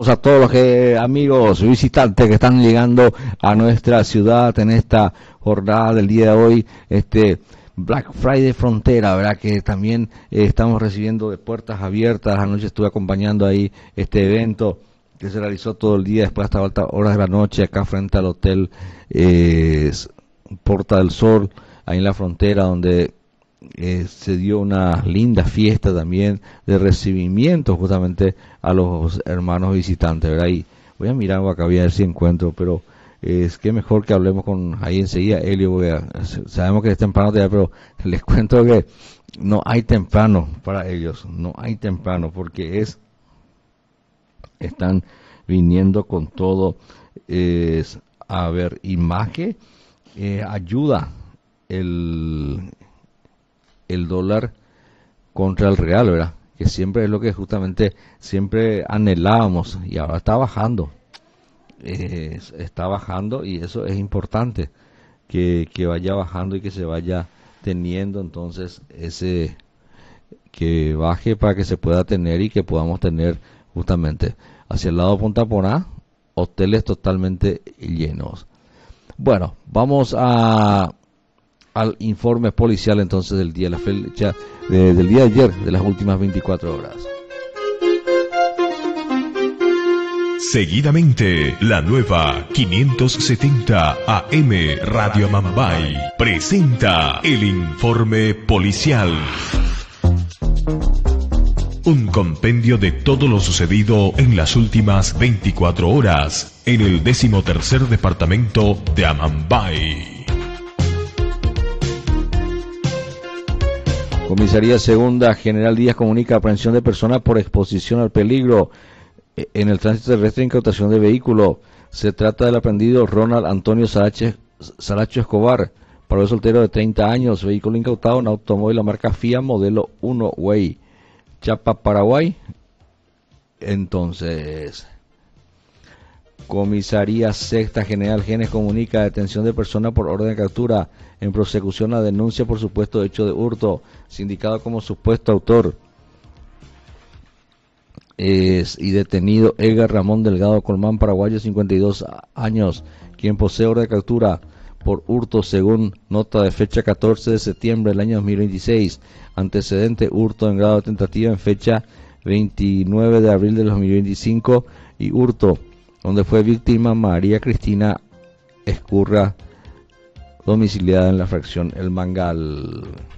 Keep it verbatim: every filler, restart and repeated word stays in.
a todos los que, amigos visitantes que están llegando a nuestra ciudad en esta jornada del día de hoy, este Black Friday Frontera, ¿verdad? Que también eh, estamos recibiendo de puertas abiertas. Anoche estuve acompañando ahí este evento que se realizó todo el día, después hasta altas horas de la noche, acá frente al hotel eh, Porta del Sol, ahí en la frontera, donde Eh, se dio una linda fiesta también de recibimiento justamente a los hermanos visitantes, ¿verdad? Y voy a mirar acá, voy a ver si encuentro, pero eh, es que mejor que hablemos con ahí enseguida, Elio, voy a, sabemos que es temprano todavía, pero les cuento que no hay temprano para ellos, no hay temprano, porque es, están viniendo con todo, eh, a ver, y más que eh, ayuda el el dólar contra el real, ¿verdad? Que siempre es lo que justamente siempre anhelábamos y ahora está bajando, eh, está bajando y eso es importante, que, que vaya bajando y que se vaya teniendo entonces ese, que baje para que se pueda tener y que podamos tener justamente hacia el lado de Punta Poná, hoteles totalmente llenos. Bueno, vamos a al informe policial entonces del día, la fecha de, del día de ayer, de las últimas veinticuatro horas. Seguidamente, la nueva quinientos setenta A M Radio Amambay presenta el informe policial. Un compendio de todo lo sucedido en las últimas veinticuatro horas en el decimotercer departamento de Amambay. Comisaría Segunda General Díaz comunica aprehensión de personas por exposición al peligro en el tránsito terrestre e incautación de vehículo. Se trata del aprendido Ronald Antonio Sarache, Saracho Escobar, padre soltero de treinta años, vehículo incautado, un automóvil la marca Fiat modelo uno Way, Chapa, Paraguay. Entonces, Comisaría Sexta General Genes comunica detención de persona por orden de captura en prosecución a denuncia por supuesto hecho de hurto, sindicado como supuesto autor es, y detenido Edgar Ramón Delgado Colmán, paraguayo, cincuenta y dos años, quien posee orden de captura por hurto según nota de fecha catorce de septiembre del año dos mil veintiséis, antecedente hurto en grado de tentativa en fecha veintinueve de abril del dos mil veinticinco y hurto donde fue víctima María Cristina Escurra, domiciliada en la fracción El Mangal.